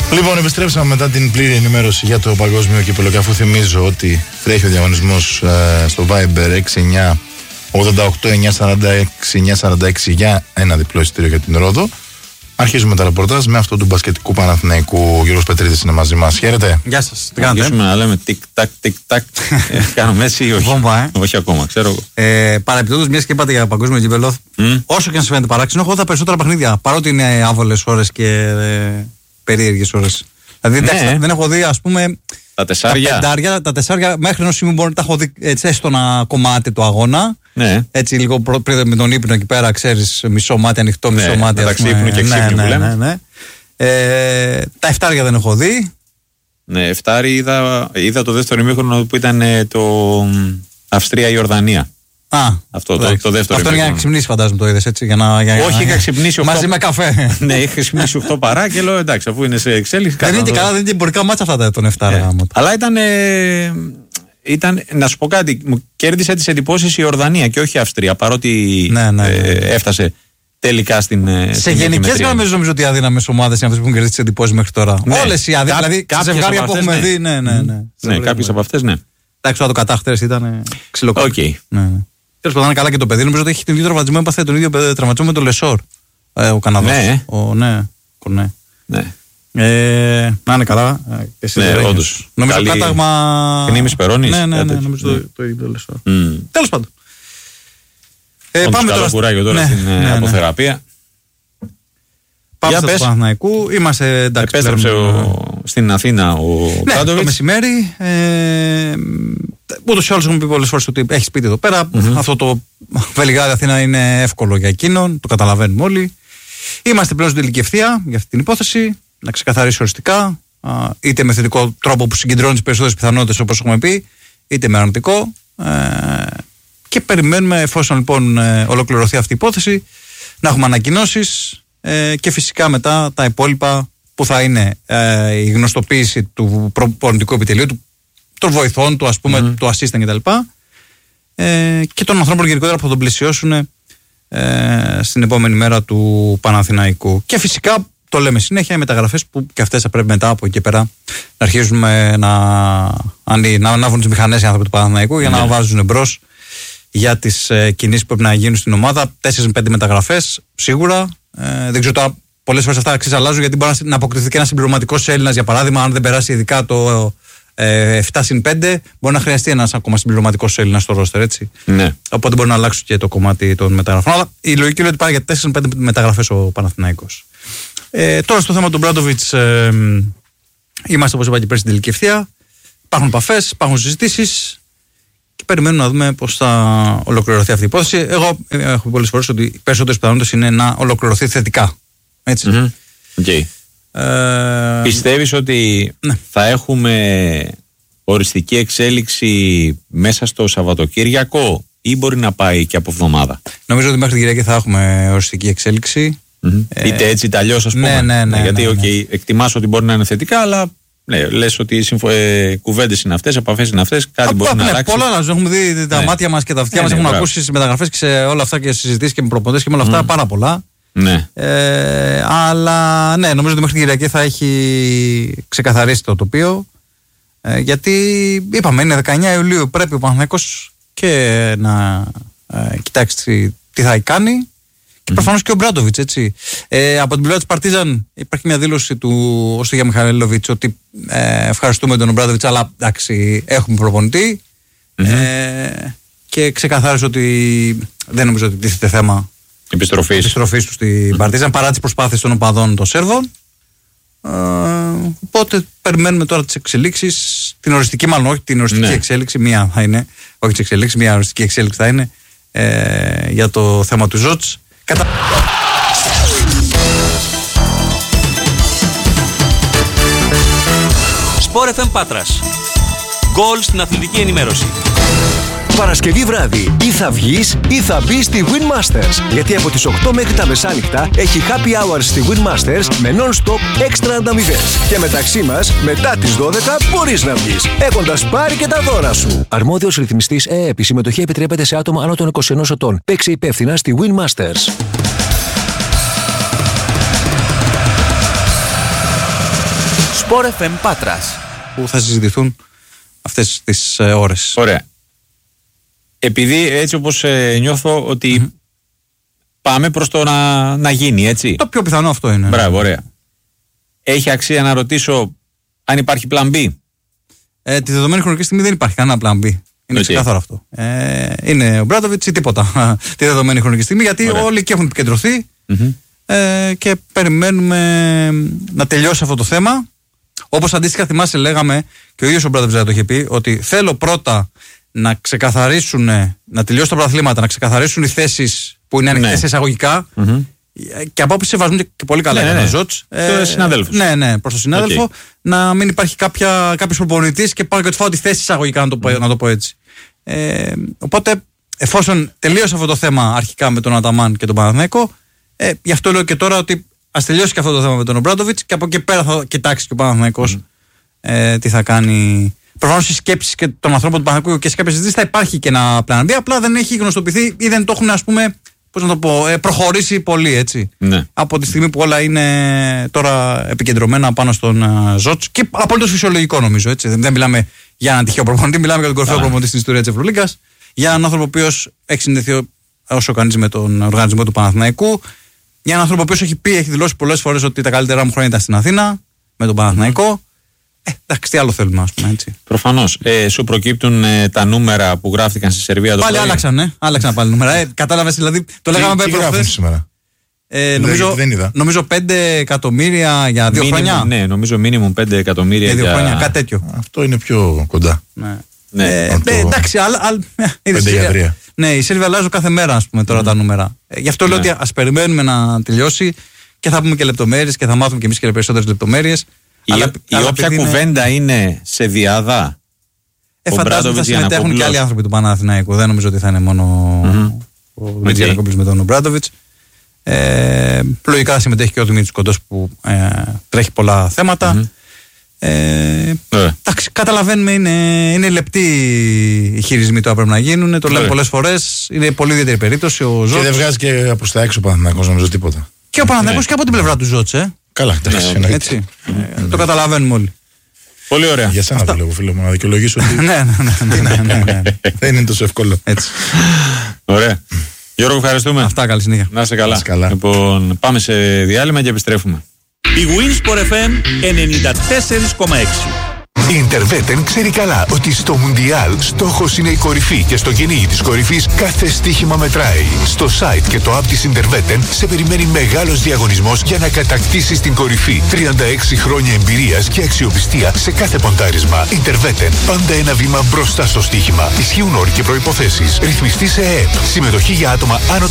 Λοιπόν, επιστρέψαμε μετά την πλήρη ενημέρωση για το παγκόσμιο κύπελλο και αφού θυμίζω ότι τρέχει ο διαγωνισμός στο Viber 6988-946-946 για ένα διπλό εισιτήριο για την Ρόδο. Αρχίζουμε τα ρεπορτάζ με αυτό του μπασκετικού Παναθηναϊκού. Ο Γιώργος Πετρίδης είναι μαζί μας. Χαίρετε. Γεια σας. Τι κάνετε? Αρχίζουμε να λέμε τικ-τακ. Κάνουμε έτσι ή όχι? Βόμβα, Όχι ακόμα, ξέρω εγώ. Παρεπιπτόντως, μιας και είπατε για παγκόσμιο κύπελλο, όσο και αν σας φαίνεται παράξενο, έχω δει τα περισσότερα παιχνίδια. Παρότι είναι άβολες ώρες και περίεργες ώρες. Δηλαδή, δεν έχω δει, ας πούμε. Τα τεσσάρια μέχρι ενός σημείου μπορεί να τα έχω δει έτσι, έστω ένα κομμάτι του αγώνα. Ναι. Έτσι λίγο πριν με τον ύπνο εκεί πέρα, ξέρεις, μισό μάτι ανοιχτό, μισό μάτι. μεταξύ ύπνου και ξύπνου που λέμε. Τα εφτάρια δεν έχω δει. Ναι, εφτάρι είδα το δεύτερο ημίχρονο που ήταν το Αυστρία-Ιορδανία. Αυτό το δεύτερο. Αυτό είναι για να ξυπνήσει, φαντάζομαι το είδες έτσι. Όχι, είχα ξυπνήσει 8. Μαζί με καφέ. Ναι, είχα ξυπνήσει 8 παρά και λέω εντάξει, αφού είναι σε εξέλιξη. Δεν είναι και καλά, δεν είναι εμπορικά μάτσα αυτά των 7. Αλλά ήταν, να σου πω κάτι, μου κέρδισε τις εντυπώσεις η Ιορδανία και όχι η Αυστρία, παρότι έφτασε τελικά στην. Σε γενικές γραμμές νομίζω ότι οι αδύναμες ομάδες είναι αυτές που έχουν κερδίσει τις εντυπώσεις μέχρι τώρα. Όλες οι αδύναμες. Δηλαδή, τα ζευγάρια που έχουμε δει. Ναι, κάποιες από αυτές, ναι. Εντάξει, το κατάχτερες ήταν ξυλοκόπη. Τέλος πάντων, καλά και το παιδί. Νομίζω ότι έχει τον ίδιο τραυματισμό, έπαθε τον ίδιο τραυματισμό με τον Λεσόρ. Ο Καναδός. Ναι. Να είναι καλά. Ναι, όντως. Νομίζω κάταγμα. Κνήμης Περώνης. Ναι, νομίζω το ίδιο Λεσόρ. Τέλος πάντων. Πάμε τώρα. Κουράγιο τώρα στην αποθεραπεία. Πάμε στο Παναθηναϊκού. Είμαστε εντάξει. Επέστρεψε στην Αθήνα ο Μπράντοβιτς. Το μεσημέρι. Ούτως ή άλλως έχουμε πει πολλές φορές ότι έχει σπίτι εδώ πέρα. Αυτό το Βελιγράδι Αθήνα είναι εύκολο για εκείνον. Το καταλαβαίνουμε όλοι. Είμαστε πλέον στην τελική ευθεία για αυτή την υπόθεση. Να ξεκαθαρίσει οριστικά. Είτε με θετικό τρόπο που συγκεντρώνει τις περισσότερες πιθανότητες όπως έχουμε πει, είτε με αρνητικό. Και περιμένουμε, εφόσον λοιπόν ολοκληρωθεί αυτή η υπόθεση, να έχουμε ανακοινώσεις και φυσικά μετά τα υπόλοιπα που θα είναι η γνωστοποίηση του προπονητικού επιτελείου, των βοηθών του, ας πούμε, του assistant κτλ. Και των ανθρώπων γενικότερα που θα τον πλησιώσουν στην επόμενη μέρα του Παναθηναϊκού. Και φυσικά το λέμε συνέχεια, οι μεταγραφές που και αυτές θα πρέπει μετά από εκεί και πέρα να αρχίζουμε να ανάβουν τις μηχανές οι άνθρωποι του Παναθηναϊκού για να βάζουν εμπρός για τις κινήσεις που πρέπει να γίνουν στην ομάδα. 4 με 5 μεταγραφές σίγουρα. Δεν ξέρω τώρα, πολλές φορές αυτά αλλάζουν γιατί μπορεί να αποκριθεί και ένα συμπληρωματικός Έλληνας, για παράδειγμα, αν δεν περάσει ειδικά το 7-5, μπορεί να χρειαστεί ένας ακόμα συμπληρωματικός Έλληνας στο ρόστερ, έτσι. Ναι. Οπότε μπορεί να αλλάξει και το κομμάτι των μεταγραφών. Αλλά η λογική είναι ότι πάει για 4 με 5 μεταγραφές ο Παναθηναϊκός. Τώρα στο θέμα του Μπράντοβιτς, είμαστε, όπως είπα και πέρσι, στην τελική ευθεία. Υπάρχουν επαφές, υπάρχουν συζητήσεις και περιμένουμε να δούμε πώς θα ολοκληρωθεί αυτή η υπόθεση. Εγώ έχω πει πολλές φορές ότι οι περισσότερες πιθανότητες είναι να ολοκληρωθεί θετικά. Έτσι. Okay. Πιστεύεις ότι θα έχουμε οριστική εξέλιξη μέσα στο Σαββατοκύριακο ή μπορεί να πάει και από εβδομάδα? Νομίζω ότι μέχρι την Κυριακή θα έχουμε οριστική εξέλιξη. Είτε έτσι είτε αλλιώς, ας πούμε. Ναι, γιατί εκτιμάς ότι μπορεί να είναι θετικά, αλλά λες ότι κουβέντες είναι αυτές, επαφές είναι αυτές, κάτι μπορεί να αλλάξει. Πολλά αλλάζουν. Έχουμε δει τα μάτια μας και τα αυτιά μας, έχουμε ακούσει στις μεταγραφές και σε όλα αυτά και συζητήσεις και με προπονητές και με όλα αυτά πάρα πολλά. Ναι. Αλλά ναι, νομίζω ότι μέχρι την Κυριακή θα έχει ξεκαθαρίσει το τοπίο. Γιατί είπαμε, είναι 19 Ιουλίου, πρέπει ο Παναθηναϊκός και να κοιτάξει τι θα κάνει. Και προφανώς και ο Μπράντοβιτς, έτσι. Από την πλευρά της Παρτίζαν υπάρχει μια δήλωση του Όστογια Μιχαηλόβιτς ότι ευχαριστούμε τον Μπράντοβιτς, αλλά εντάξει, έχουμε προπονητή. Και ξεκαθάρισε ότι δεν νομίζω ότι τίθεται θέμα επιστροφής του στην Παρτίζαν παρά τις προσπάθειες των οπαδών των Σέρβων. Οπότε περιμένουμε τώρα τις εξελίξεις, την οριστική, μάλλον όχι την οριστική εξέλιξη, μία θα είναι, όχι τις εξελίξεις, μία οριστική εξέλιξη θα είναι για το θέμα του Ζότς. Sport FM Πάτρας. Γκολ στην αθλητική ενημέρωση. Παρασκευή βράδυ ή θα βγεις ή θα μπεις στη Win Masters. Γιατί από τις 8 μέχρι τα μεσάνυχτα έχει happy hours στη Win Masters με non-stop έξτρα ανταμοιβές. Και μεταξύ μας, μετά τις 12 μπορείς να βγεις, έχοντας πάρει και τα δώρα σου. Αρμόδιος ρυθμιστής ΕΕΠ. Η συμμετοχή επιτρέπεται σε άτομα άνω των 21 ετών. Παίξε υπεύθυνα στη Win Masters. Sport FM Πάτρας, που θα συζητηθούν αυτές τις ώρες. Ωραία. Επειδή έτσι όπως νιώθω ότι πάμε προς το να γίνει, έτσι. Το πιο πιθανό αυτό είναι. Μπράβο, ωραία. Έχει αξία να ρωτήσω αν υπάρχει plan B. Τη δεδομένη χρονική στιγμή δεν υπάρχει κανένα plan B. Είναι ξεκάθαρο αυτό. Είναι ο Μπράντοβιτς ή τίποτα τη δεδομένη χρονική στιγμή, γιατί όλοι εκεί έχουν επικεντρωθεί και περιμένουμε να τελειώσει αυτό το θέμα. Όπως αντίστοιχα θυμάσαι, λέγαμε και ο ίδιος ο Μπράντοβιτς το είχε πει, ότι θέλω πρώτα να ξεκαθαρίσουν, να τελειώσουν τα πρωταθλήματα, να ξεκαθαρίσουν οι θέσεις που είναι ανοιχτές εισαγωγικά. Και από άποψη σεβασμού και πολύ καλά για τον Ζότς. Προς τον συνάδελφο. Να μην υπάρχει κάποιος προπονητής και πάνω και του φάω τη θέση εισαγωγικά, να το πω έτσι. Οπότε, εφόσον τελείωσε αυτό το θέμα αρχικά με τον Αταμάν και τον Παναθηναϊκό, γι' αυτό λέω και τώρα ότι ας τελειώσει και αυτό το θέμα με τον Ομπράντοβιτς και από εκεί πέρα θα κοιτάξει και ο Παναθηναϊκός τι θα κάνει. Προφανώς οι σκέψεις και των ανθρώπων του Παναθηναϊκού και σε κάποιες συζητήσεις θα υπάρχει και ένα πλάνο B, απλά δεν έχει γνωστοποιηθεί ή δεν το έχουν, ας πούμε, πώς να το πω, προχωρήσει πολύ, έτσι. Ναι. Από τη στιγμή που όλα είναι τώρα επικεντρωμένα πάνω στον Ζότς και απολύτως φυσιολογικό, νομίζω, έτσι. Δεν μιλάμε για έναν τυχαίο προπονητή, μιλάμε για τον κορυφαίο προπονητή στην ιστορία της Ευρωλίγκας, για έναν άνθρωπο ο οποίος έχει συνδεθεί όσο κανείς με τον οργανισμό του Παναθηναϊκού, για έναν άνθρωπο ο οποίος έχει δηλώσει πολλές φορές ότι τα καλύτερά μου χρόνια ήταν στην Αθήνα με τον Παναθηναϊκό. Εντάξει, τι άλλο θέλουμε, ας πούμε, έτσι. Προφανώς. Σου προκύπτουν τα νούμερα που γράφτηκαν στη Σερβία το πρωί. Πάλι άλλαξαν πάλι νούμερα. Κατάλαβες, δηλαδή. Το λέγαμε πριν προχθές. Σήμερα. Νομίζω 5 εκατομμύρια για 2 χρόνια. Ναι, νομίζω μίνιμουμ 5 εκατομμύρια για 2 χρόνια. Κάτι τέτοιο. Αυτό είναι πιο κοντά. Ναι. Εντάξει, ναι, η Σέρβια αλλάζουν κάθε μέρα, ας πούμε, τώρα τα νούμερα. Γι' αυτό λέω ότι ας περιμένουμε να τελειώσει και θα πούμε και λεπτομέρειες και θα μάθουμε και εμείς και περισσότερες λεπτομέρειες. Η όποια κουβέντα είναι σε διάδα. Φαντάζομαι ότι θα συμμετέχουν και άλλοι άνθρωποι του Παναθηναϊκού. Δεν νομίζω ότι θα είναι μόνο ο Γιαννακόπουλος με τον Ομπράντοβιτς. Λογικά θα συμμετέχει και ο Δημήτρης Κοντός που τρέχει πολλά θέματα. Εντάξει, καταλαβαίνουμε, είναι λεπτοί οι χειρισμοί που πρέπει να γίνουν. Το λέμε πολλές φορές. Είναι πολύ ιδιαίτερη περίπτωση. Και δεν βγάζει και προς τα έξω ο Παναθηναϊκός, νομίζω, τίποτα. Και ο Παναθηναϊκός και από την πλευρά του Ζότς. Καλά, έτσι. Το καταλαβαίνουμε όλοι. Πολύ ωραία. Για σένα το λέω, φίλο μου, να δικαιολογήσω ότι. Ναι. Δεν είναι τόσο εύκολο. Έτσι. Ωραία. Γιώργο, ευχαριστούμε. Αυτά, καλή συνέχεια. Να είσαι καλά. Λοιπόν, πάμε σε διάλειμμα και επιστρέφουμε. Η Winsport FM 94,6. Η Interveten ξέρει καλά ότι στο Μουντιάλ στόχος είναι η κορυφή και στο κυνήγι της κορυφής κάθε στοίχημα μετράει. Στο site και το app της Interveten σε περιμένει μεγάλος διαγωνισμός για να κατακτήσεις την κορυφή. 36 χρόνια εμπειρίας και αξιοπιστία σε κάθε ποντάρισμα. Interveten, πάντα ένα βήμα μπροστά στο στοίχημα. Ισχύουν όροι και προϋποθέσεις. Ρυθμιστή σε ΕΕΠ. Συμμετοχή για άτομα άνω